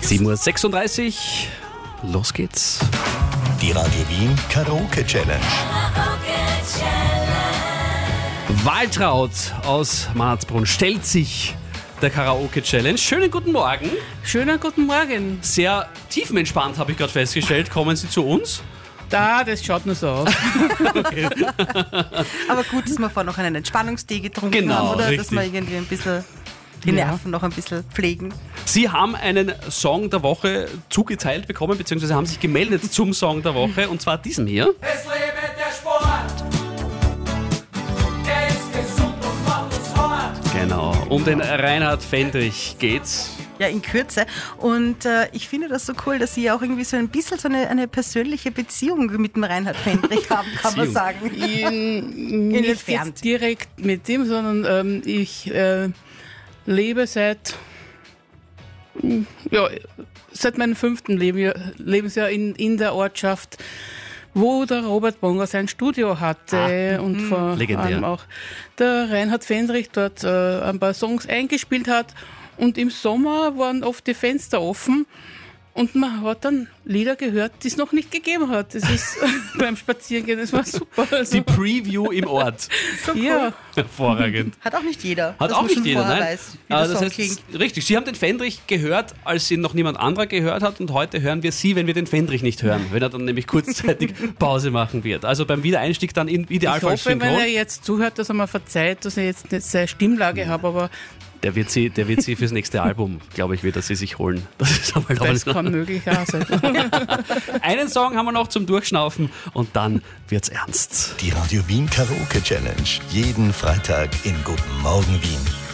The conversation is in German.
7:36 Uhr, los geht's. Die Radio Wien Karaoke Challenge. Waltraud aus Marzbrunn stellt sich der Karaoke Challenge. Schönen guten Morgen. Schönen guten Morgen. Sehr tiefenentspannt, habe ich gerade festgestellt. Kommen Sie zu uns? Das schaut nur so aus. Aber gut, dass wir vorher noch einen Entspannungstee getrunken Genau, haben, oder? richtig. Dass wir irgendwie ein bisschen die Nerven noch ein bisschen pflegen. Sie haben einen Song der Woche zugeteilt bekommen, beziehungsweise haben sich gemeldet zum Song der Woche, und zwar diesem hier. Es lebe der Sport, der ist gesund und macht uns hart. Genau, um den Reinhard Fendrich geht's. Ja, in Kürze. Und ich finde das so cool, dass Sie auch irgendwie so ein bisschen so eine persönliche Beziehung mit dem Reinhard Fendrich haben, kann man sagen. Nicht Entfernt. jetzt direkt mit ihm, sondern ich lebe seit meinem 5. Lebensjahr in der Ortschaft, wo der Robert Bonger sein Studio hatte und vor legendär. allem auch der Reinhard Fendrich dort ein paar Songs eingespielt hat. Und im Sommer waren oft die Fenster offen und man hat dann Lieder gehört, die es noch nicht gegeben hat. Das ist beim Spazierengehen, das war super. Also, Die Preview im Ort. So cool. ja, Hervorragend. Hat auch nicht jeder. Hat dass auch man nicht schon jeder, vorher nein. weiß, wie der Das Song heißt, klingt. richtig, Sie haben den Fendrich gehört, als ihn noch niemand anderer gehört hat, und heute hören wir Sie, wenn wir den Fendrich nicht hören, wenn er dann nämlich kurzzeitig Pause machen wird. Also beim Wiedereinstieg dann im ich Idealfall hoffe, wenn synchron. er jetzt zuhört, dass er mir verzeiht, dass ich jetzt nicht seine Stimmlage habe, aber Der wird sie fürs nächste Album, glaube ich, wird er sie sich holen. Das ist einmal das kann möglich auch sein. Einen Song haben wir noch zum Durchschnaufen und dann wird's ernst. Die Radio Wien Karaoke Challenge. Jeden Freitag in Guten Morgen Wien.